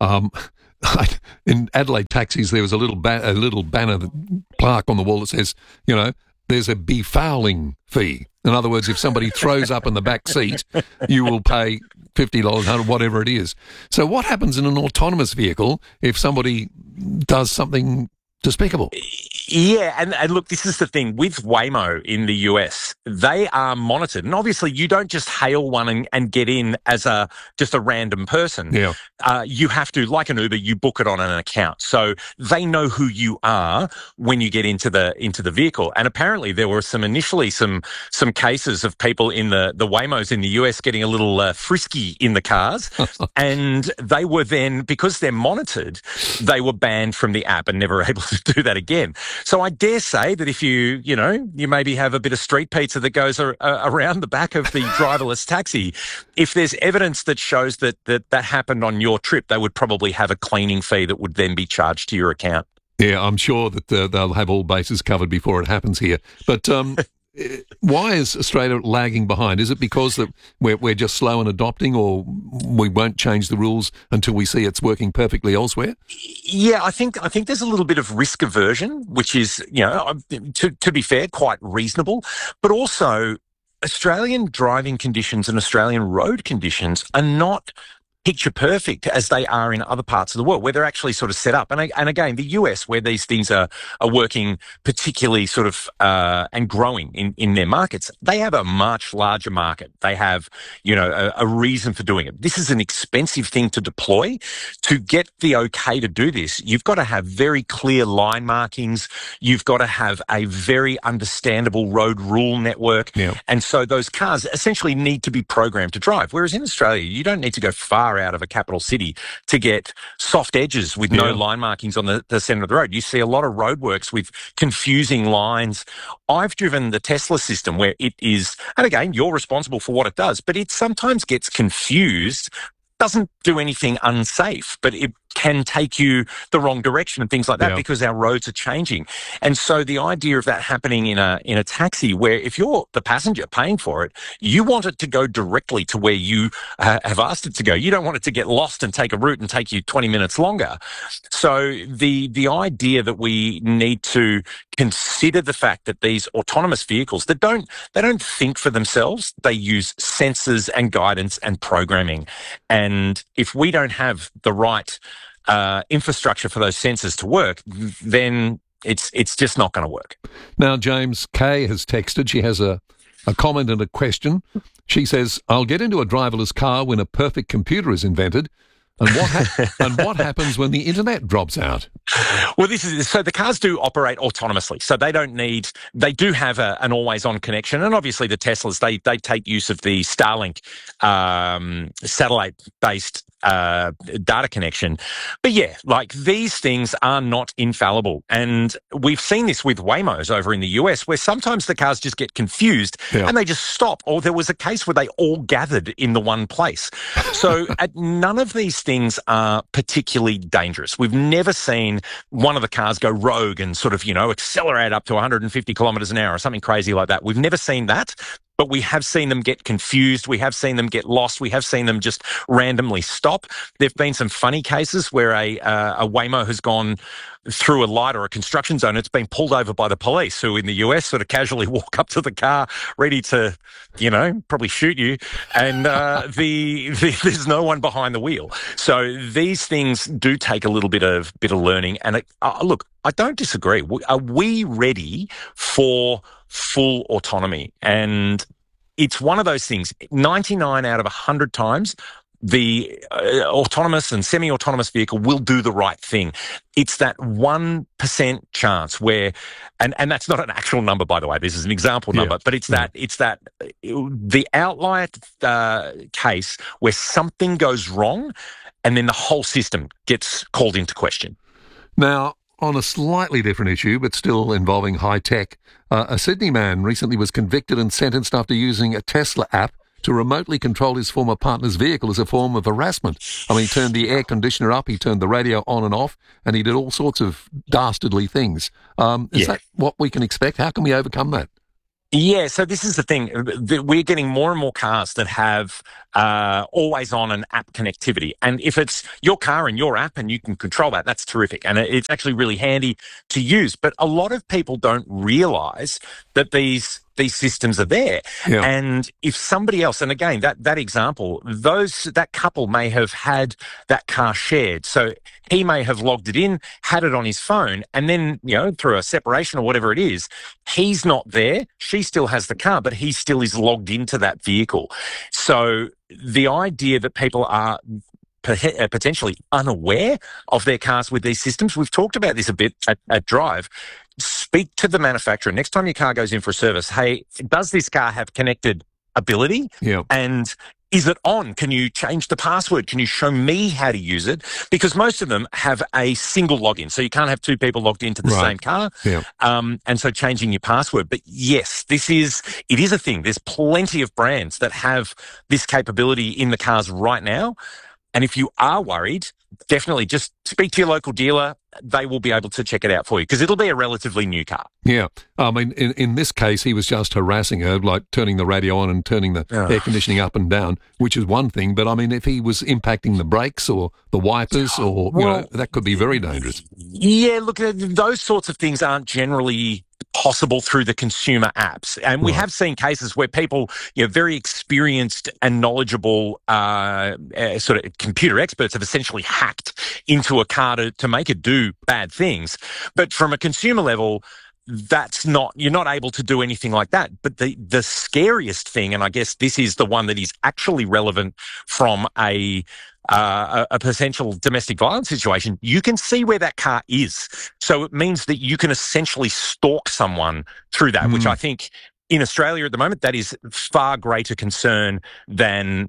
In Adelaide taxis, there was a little banner, plaque on the wall that says, there's a befouling fee. In other words, if somebody throws up in the back seat, you will pay $50, $100, whatever it is. So what happens in an autonomous vehicle if somebody does something despicable? Yeah, and look, this is the thing. With Waymo in the US, they are monitored. And obviously, you don't just hail one and get in as just a random person. Yeah. You have to, like an Uber, you book it on an account. So they know who you are when you get into the vehicle. And apparently, there were initially some cases of people in the Waymos in the US getting a little frisky in the cars. And they were then, because they're monitored, they were banned from the app and never able to do that again. So I dare say that if you maybe have a bit of street pizza that goes around the back of the driverless taxi, if there's evidence that shows that happened on your trip, they would probably have a cleaning fee that would then be charged to your account. Yeah, I'm sure that they'll have all bases covered before it happens here. But why is Australia lagging behind? Is it because that we're just slow in adopting, or we won't change the rules until we see it's working perfectly elsewhere? Yeah, I think there's a little bit of risk aversion, which is, to be fair, quite reasonable. But also, Australian driving conditions and Australian road conditions are not picture perfect as they are in other parts of the world, where they're actually sort of set up. And again, the US, where these things are working particularly sort of and growing in their markets, they have a much larger market. They have, a reason for doing it. This is an expensive thing to deploy. To get the okay to do this, you've got to have very clear line markings. You've got to have a very understandable road rule network. Yeah. And so those cars essentially need to be programmed to drive. Whereas in Australia, you don't need to go far out of a capital city to get soft edges with no line markings on the centre of the road. You see a lot of roadworks with confusing lines. I've driven the Tesla system where it is, and again, you're responsible for what it does, but it sometimes gets confused. Doesn't do anything unsafe, but it can take you the wrong direction and things like that because our roads are changing. And so the idea of that happening in a taxi, where if you're the passenger paying for it, you want it to go directly to where you have asked it to go. You don't want it to get lost and take a route and take you 20 minutes longer. So the idea that we need to consider the fact that these autonomous vehicles that they don't think for themselves, they use sensors and guidance and programming. And if we don't have the right infrastructure for those sensors to work, then it's just not going to work. Now, James Kay has texted. She has a comment and a question. She says, I'll get into a driverless car when a perfect computer is invented. And what happens when the internet drops out? Well, so the cars do operate autonomously. So they do have an always-on connection. And obviously the Teslas, they take use of the Starlink satellite-based data connection. But yeah, like these things are not infallible. And we've seen this with Waymos over in the US, where sometimes the cars just get confused and they just stop. Or there was a case where they all gathered in the one place. So none of these things are particularly dangerous. We've never seen one of the cars go rogue and sort of, accelerate up to 150 kilometers an hour or something crazy like that. We've never seen that. But we have seen them get confused. We have seen them get lost. We have seen them just randomly stop. There have been some funny cases where a Waymo has gone through a light or a construction zone. It's been pulled over by the police, who in the US sort of casually walk up to the car ready to, probably shoot you. And there's no one behind the wheel. So these things do take a little bit of learning. And look, I don't disagree. Are we ready for full autonomy? And it's one of those things. 99 out of 100 times, the autonomous and semi-autonomous vehicle will do the right thing. It's that 1% chance where, and that's not an actual number, by the way, this is an example number, but it's that the outlier case where something goes wrong and then the whole system gets called into question. Now, on a slightly different issue, but still involving high tech, a Sydney man recently was convicted and sentenced after using a Tesla app to remotely control his former partner's vehicle as a form of harassment. I mean, he turned the air conditioner up, he turned the radio on and off, and he did all sorts of dastardly things. Is that what we can expect? How can we overcome that? Yeah, so this is the thing. We're getting more and more cars that have always on and app connectivity. And if it's your car and your app and you can control that, that's terrific. And it's actually really handy to use. But a lot of people don't realise that these systems are there. Yeah. And if somebody else, and again, that example, that couple may have had that car shared. So he may have logged it in, had it on his phone, and then, through a separation or whatever it is, he's not there. She still has the car, but he still is logged into that vehicle. So the idea that people are potentially unaware of their cars with these systems, we've talked about this a bit at Drive. Speak to the manufacturer. Next time your car goes in for a service, hey, does this car have connected ability? Yeah. And is it on? Can you change the password? Can you show me how to use it? Because most of them have a single login, so you can't have two people logged into the same car. Yeah. And so changing your password. But yes, it is a thing. There's plenty of brands that have this capability in the cars right now. And if you are worried, definitely just speak to your local dealer. They will be able to check it out for you because it'll be a relatively new car. Yeah. I mean, in this case, he was just harassing her, like turning the radio on and turning the air conditioning up and down, which is one thing. But I mean, if he was impacting the brakes or the wipers or, that could be very dangerous. Yeah, look, those sorts of things aren't generally possible through the consumer apps. And we have seen cases where people, very experienced and knowledgeable sort of computer experts have essentially hacked into a car to make it do bad things. But from a consumer level, you're not able to do anything like that. But the scariest thing, and I guess this is the one that is actually relevant from a potential domestic violence situation, you can see where that car is. So it means that you can essentially stalk someone through that, which I think in Australia at the moment, that is far greater concern than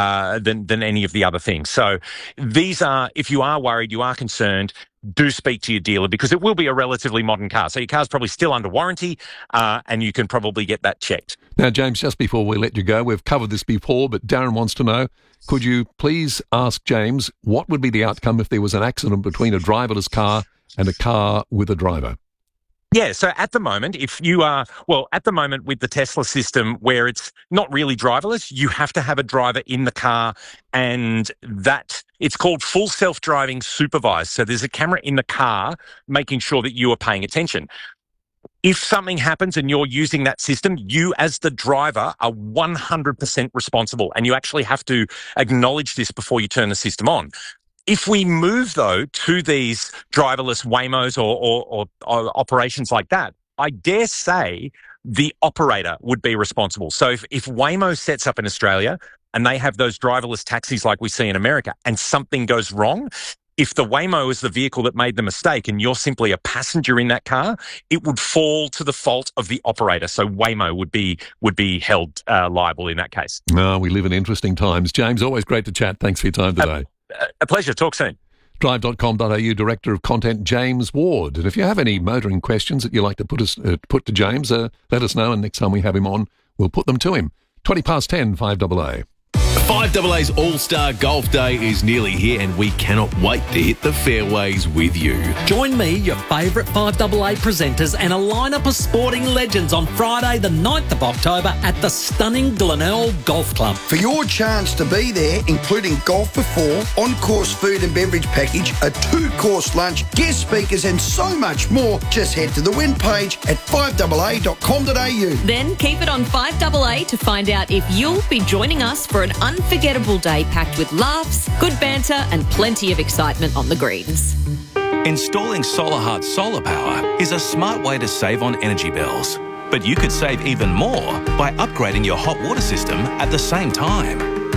any of the other things. So these are, if you are worried, you are concerned, do speak to your dealer because it will be a relatively modern car. So your car's probably still under warranty and you can probably get that checked. Now, James, just before we let you go, we've covered this before, but Darren wants to know, could you please ask James what would be the outcome if there was an accident between a driverless car and a car with a driver? Yeah, so at the moment, with the Tesla system where it's not really driverless, you have to have a driver in the car and it's called full self-driving supervised. So there's a camera in the car making sure that you are paying attention. If something happens and you're using that system, you as the driver are 100% responsible and you actually have to acknowledge this before you turn the system on. If we move, though, to these driverless Waymos or operations like that, I dare say the operator would be responsible. So if Waymo sets up in Australia and they have those driverless taxis like we see in America and something goes wrong, if the Waymo is the vehicle that made the mistake and you're simply a passenger in that car, it would fall to the fault of the operator. So Waymo would be held liable in that case. We live in interesting times. James, always great to chat. Thanks for your time today. A pleasure. Talk soon. Drive.com.au Director of Content, James Ward. And if you have any motoring questions that you'd like to put to James, let us know, and next time we have him on, we'll put them to him. 10:20, 5AA. 5AA's All-Star Golf Day is nearly here and we cannot wait to hit the fairways with you. Join me, your favourite 5AA presenters and a lineup of sporting legends on Friday the 9th of October at the stunning Glenelg Golf Club. For your chance to be there, including golf for four, on-course food and beverage package, a 2-course lunch, guest speakers and so much more, just head to the win page at 5AA.com.au. Then keep it on 5AA to find out if you'll be joining us for an unforgettable day packed with laughs, good banter and plenty of excitement on the greens. Installing SolarHeart solar power is a smart way to save on energy bills. But you could save even more by upgrading your hot water system at the same time.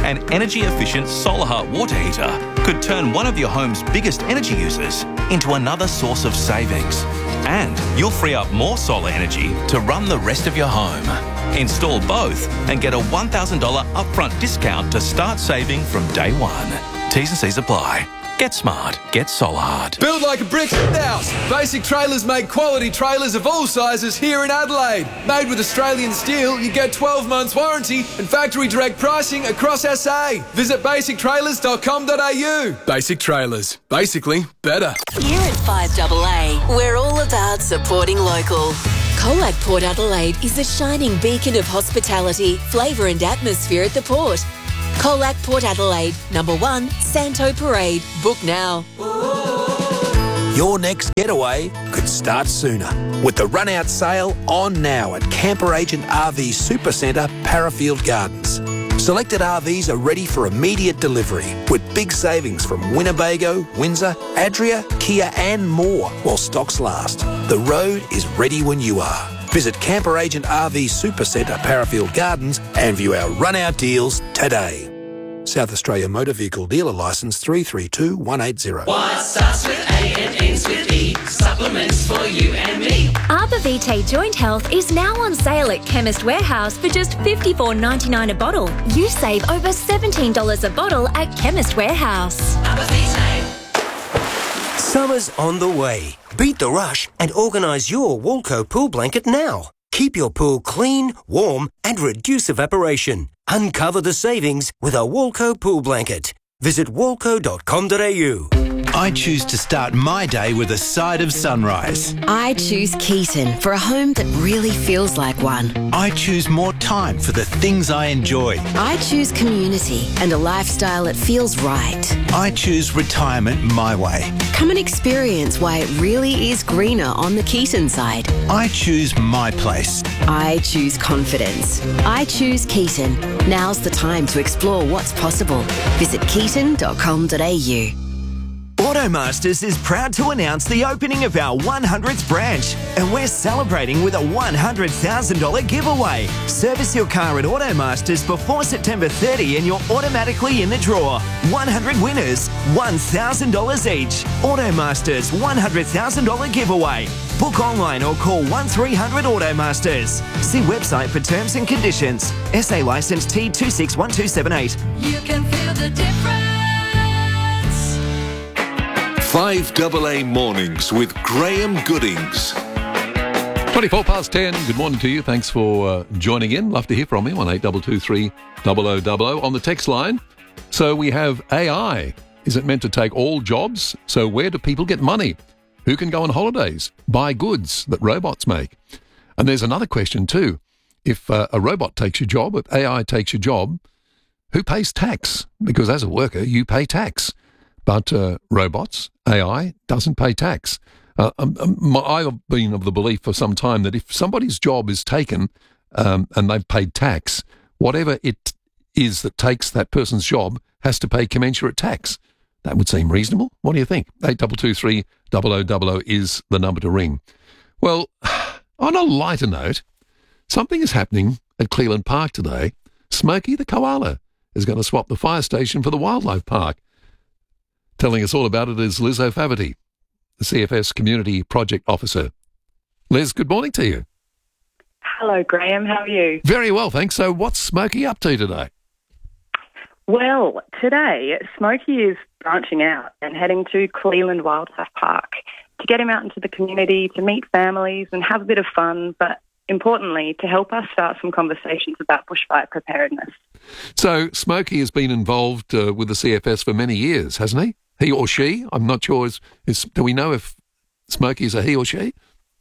An energy-efficient solar heat water heater could turn one of your home's biggest energy users into another source of savings. And you'll free up more solar energy to run the rest of your home. Install both and get a $1,000 upfront discount to start saving from day one. T's and C's apply. Get smart. Get Solar Hard. Build like a brick house. Basic Trailers make quality trailers of all sizes here in Adelaide. Made with Australian steel, you get 12 months warranty and factory direct pricing across SA. Visit basictrailers.com.au. Basic Trailers. Basically better. Here at 5AA, we're all about supporting local. Colac Port Adelaide is a shining beacon of hospitality, flavour and atmosphere at the port. Colac Port Adelaide, number 1, Santo Parade. Book now. Your next getaway could start sooner with the run-out sale on now at Camper Agent RV Supercentre, Parafield Gardens. Selected RVs are ready for immediate delivery with big savings from Winnebago, Windsor, Adria, Kia and more while stocks last. The road is ready when you are. Visit Camper Agent RV Supercentre, Parafield Gardens and view our run-out deals today. South Australia Motor Vehicle Dealer Licence 332180. What starts with A and ends with E? Supplements for you and me. Arbor Vitae Joint Health is now on sale at Chemist Warehouse for just $54.99 a bottle. You save over $17 a bottle at Chemist Warehouse. Arbor Vitae. Summer's on the way. Beat the rush and organise your Walco pool blanket now. Keep your pool clean, warm and reduce evaporation. Uncover the savings with a Walco pool blanket. Visit walco.com.au. I choose to start my day with a side of sunrise. I choose Keaton for a home that really feels like one. I choose more time for the things I enjoy. I choose community and a lifestyle that feels right. I choose retirement my way. Come and experience why it really is greener on the Keaton side. I choose my place. I choose confidence. I choose Keaton. Now's the time to explore what's possible. Visit keaton.com.au. Automasters is proud to announce the opening of our 100th branch, and we're celebrating with a $100,000 giveaway. Service your car at Automasters before September 30 and you're automatically in the draw. 100 winners, $1,000 each. Automasters $100,000 giveaway. Book online or call 1300 Automasters. See website for terms and conditions. SA licence T261278. You can feel the difference. 5AA Mornings with Graham Goodings. 24 past 10. Good morning to you. Thanks for joining in. Love to hear from you on 8223 0000 on the text line. So we have AI. Is it meant to take all jobs? So where do people get money? Who can go on holidays? Buy goods that robots make? And there's another question too. If a robot takes your job, if AI takes your job, who pays tax? Because as a worker, you pay tax. But robots, AI, doesn't pay tax. I've been of the belief for some time that if somebody's job is taken and they've paid tax, whatever it is that takes that person's job has to pay commensurate tax. That would seem reasonable. What do you think? 8223 0000 is the number to ring. Well, on a lighter note, something is happening at Cleland Park today. Smokey the koala is going to swap the fire station for the wildlife park. Telling us all about it is Liz O'Faverty, the CFS Community Project Officer. Liz, good morning to you. Hello, Graham. How are you? Very well, thanks. So what's Smokey up to today? Well, today, Smokey is branching out and heading to Cleland Wildlife Park to get him out into the community, to meet families and have a bit of fun, but importantly, to help us start some conversations about bushfire preparedness. So Smokey has been involved with the CFS for many years, hasn't he? He or she? I'm not sure. Do we know if Smokey is a he or she?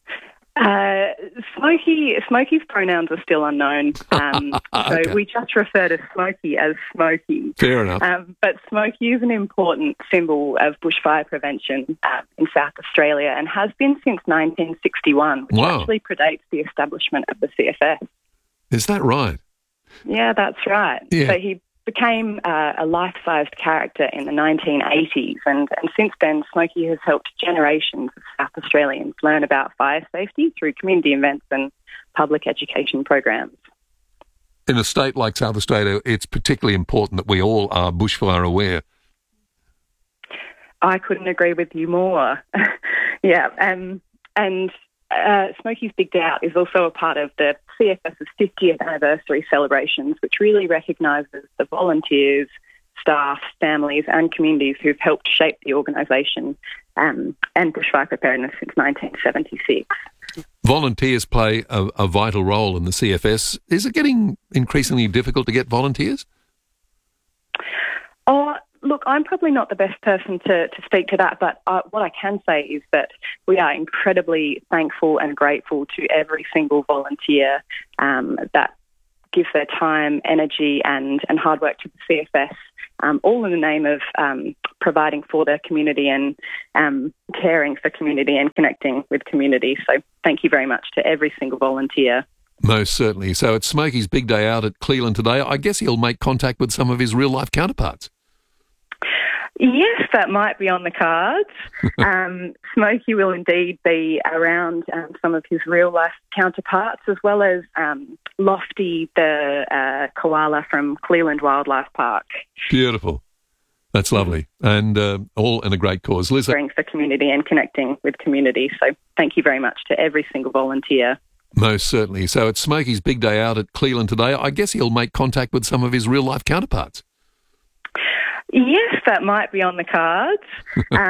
Smokey's pronouns are still unknown, Okay. so we just refer to Smokey as Smokey. Fair enough. But Smokey is an important symbol of bushfire prevention in South Australia and has been since 1961, which actually predates the establishment of the CFS. Is that right? Yeah, that's right. Yeah. So he became a life-sized character in the 1980s, and since then, Smokey has helped generations of South Australians learn about fire safety through community events and public education programs. in a state like South Australia, it's particularly important that we all are bushfire aware. I couldn't agree with you more. Yeah, and Smokey's Big Day Out is also a part of the CFS's 50th anniversary celebrations, which really recognises the volunteers, staff, families and communities who've helped shape the organisation and bushfire preparedness since 1976. Volunteers play a vital role in the CFS. Is it getting increasingly difficult to get volunteers? Oh, look, I'm probably not the best person to speak to that, but what I can say is that we are incredibly thankful and grateful to every single volunteer that gives their time, energy and hard work to the CFS, all in the name of providing for their community and caring for community and connecting with community. So thank you very much to every single volunteer. Most certainly. So it's Smokey's Big Day Out at Cleland today. I guess he'll make contact with some of his real-life counterparts. Yes, that might be on the cards. Smokey will indeed be around some of his real-life counterparts, as well as Lofty, the koala from Cleland Wildlife Park. Beautiful. That's lovely. And all in a great cause. Liz, caring for community and connecting with community. So thank you very much to every single volunteer. Most certainly. So it's Smokey's Big Day Out at Cleland today. I guess he'll make contact with some of his real-life counterparts. Yes, that might be on the cards.